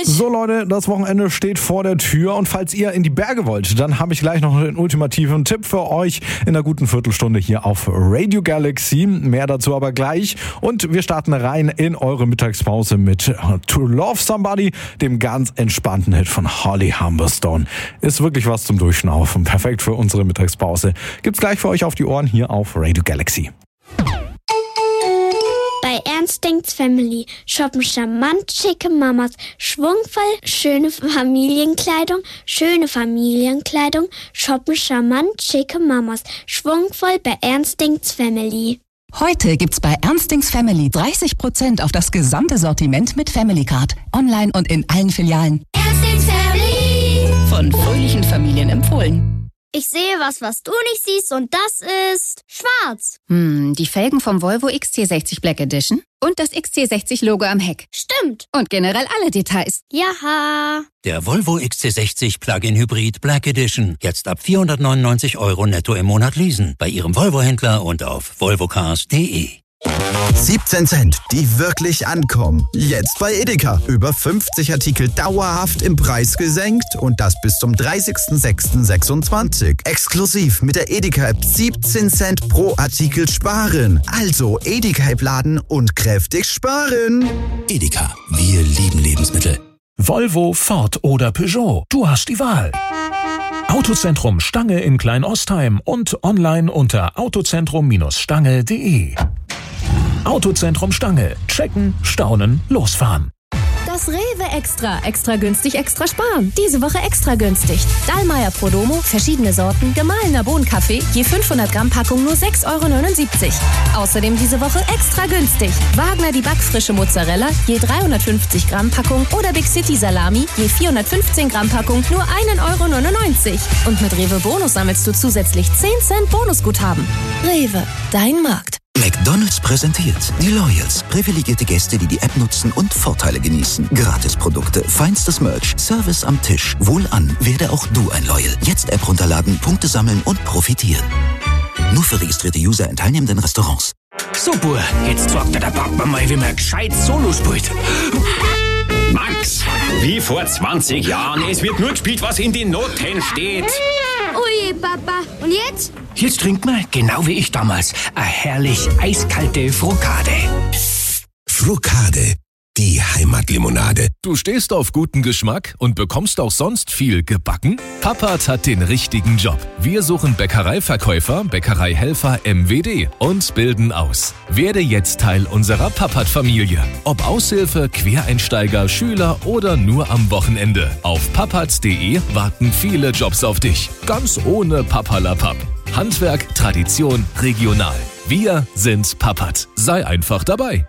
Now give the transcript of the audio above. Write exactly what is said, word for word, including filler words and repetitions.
So Leute, das Wochenende steht vor der Tür und falls ihr in die Berge wollt, dann habe ich gleich noch einen ultimativen Tipp für euch in einer guten Viertelstunde hier auf Radio Galaxy. Mehr dazu aber gleich und wir starten rein in eure Mittagspause mit To Love Somebody, dem ganz entspannten Hit von Holly Humberstone. Ist wirklich was zum Durchschnaufen, perfekt für unsere Mittagspause. Gibt's gleich für euch auf die Ohren hier auf Radio Galaxy. Bei Ernstings Family shoppen charmant schicke Mamas, schwungvoll schöne Familienkleidung, schöne Familienkleidung, shoppen charmant schicke Mamas, schwungvoll bei Ernstings Family. Heute gibt's bei Ernstings Family dreißig Prozent auf das gesamte Sortiment mit Family Card. Online und in allen Filialen. Ernstings Family. Von fröhlichen Familien empfohlen. Ich sehe was, was du nicht siehst und das ist schwarz. Hm, die Felgen vom Volvo X C sechzig Black Edition und das X C sechzig Logo am Heck. Stimmt. Und generell alle Details. Jaha. Der Volvo X C sechzig Plug-in Hybrid Black Edition. Jetzt ab vierhundertneunundneunzig Euro netto im Monat leasen. Bei Ihrem Volvo-Händler und auf volvocars punkt de. siebzehn Cent, die wirklich ankommen. Jetzt bei Edeka. Über fünfzig Artikel dauerhaft im Preis gesenkt und das bis zum dreißigsten sechsten sechsundzwanzig. Exklusiv mit der Edeka-App siebzehn Cent pro Artikel sparen. Also Edeka-App laden und kräftig sparen. Edeka, wir lieben Lebensmittel. Volvo, Ford oder Peugeot, du hast die Wahl. Autozentrum Stange in Kleinostheim und online unter autozentrum Stange punkt de. Autozentrum Stange. Checken, staunen, losfahren. Das Rewe Extra. Extra günstig, extra sparen. Diese Woche extra günstig. Dallmayr Prodomo, verschiedene Sorten, gemahlener Bohnenkaffee, je fünfhundert Gramm Packung nur sechs Euro neunundsiebzig. Außerdem diese Woche extra günstig. Wagner die backfrische Mozzarella, je dreihundertfünfzig Gramm Packung oder Big City Salami, je vierhundertfünfzehn Gramm Packung nur ein Euro neunundneunzig. Und mit Rewe Bonus sammelst du zusätzlich zehn Cent Bonusguthaben. Rewe, dein Markt. McDonald's präsentiert die Loyals. Privilegierte Gäste, die die App nutzen und Vorteile genießen. Gratisprodukte, feinstes Merch, Service am Tisch. Wohlan, werde auch du ein Loyal. Jetzt App runterladen, Punkte sammeln und profitieren. Nur für registrierte User in teilnehmenden Restaurants. So, Bur, jetzt sagt der Papa mal, wie man gescheit Solo spielt. Max, wie vor zwanzig Jahren. Es wird nur gespielt, was in den Noten steht. Ui, Papa. Und jetzt? Jetzt trinkt man, genau wie ich damals, eine herrlich eiskalte Frokade. Frokade, die Heimatlimonade. Du stehst auf guten Geschmack und bekommst auch sonst viel gebacken? Pappat hat den richtigen Job. Wir suchen Bäckereiverkäufer, Bäckereihelfer M W D und bilden aus. Werde jetzt Teil unserer Pappat-Familie. Ob Aushilfe, Quereinsteiger, Schüler oder nur am Wochenende. Auf pappats punkt de warten viele Jobs auf dich. Ganz ohne Papperlapapp. Handwerk, Tradition, regional. Wir sind Pappat. Sei einfach dabei.